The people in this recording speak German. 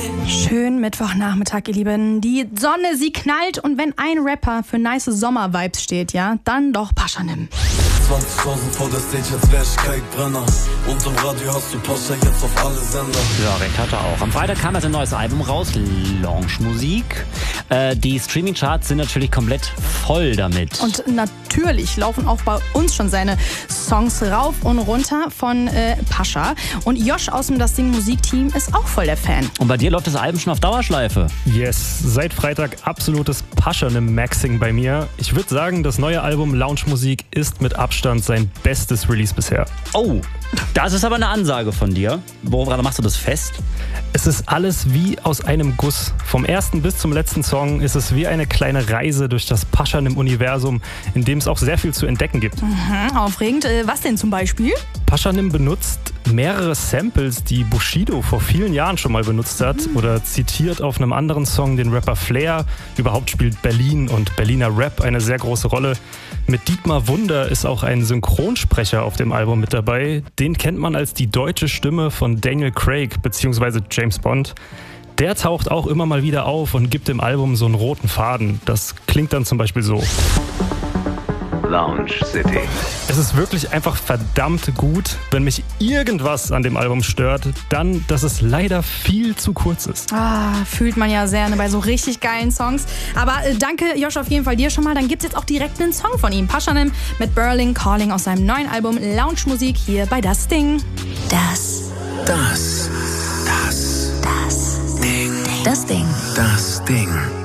Schönen Mittwochnachmittag, ihr Lieben. Die Sonne, sie knallt und wenn ein Rapper für nice Sommer-Vibes steht, ja, dann doch Pashanim. 20.000 vor der Stage, als wär ich Kalkbrenner. Und im Radio hast du Pascha jetzt auf alle Sender. Ja, recht hat er auch. Am Freitag kam sein neues Album raus, Lounge-Musik. Die Streaming-Charts sind natürlich komplett voll damit. Und natürlich laufen auch bei uns schon seine Songs rauf und runter von Pascha. Und Josh aus dem Das Ding Musikteam ist auch voll der Fan. Und bei dir läuft das Album schon auf Dauerschleife. Yes, seit Freitag absolutes Pashanim-Maxing bei mir. Ich würde sagen, das neue Album Lounge-Musik ist mit Abstand sein bestes Release bisher. Oh, das ist aber eine Ansage von dir. Woran machst du das fest? Es ist alles wie aus einem Guss. Vom ersten bis zum letzten Song ist es wie eine kleine Reise durch das Pashanim-Universum, in dem es auch sehr viel zu entdecken gibt. Aufregend. Was denn zum Beispiel? Pashanim benutzt mehrere Samples, die Bushido vor vielen Jahren schon mal benutzt hat oder zitiert auf einem anderen Song den Rapper Flair. Überhaupt spielt Berlin und Berliner Rap eine sehr große Rolle. Mit Dietmar Wunder ist auch ein Synchronsprecher auf dem Album mit dabei. Den kennt man als die deutsche Stimme von Daniel Craig bzw. James Bond. Der taucht auch immer mal wieder auf und gibt dem Album so einen roten Faden. Das klingt dann zum Beispiel so. Lounge City. Es ist wirklich einfach verdammt gut. Wenn mich irgendwas an dem Album stört, dann, dass es leider viel zu kurz ist. Fühlt man ja sehr, ne, bei so richtig geilen Songs. Aber danke, Josh, auf jeden Fall dir schon mal. Dann gibt's jetzt auch direkt einen Song von ihm. Pashanim mit Berlin Calling aus seinem neuen Album Lounge Musik hier bei Das Ding. Das Ding. Das Ding. Das Ding.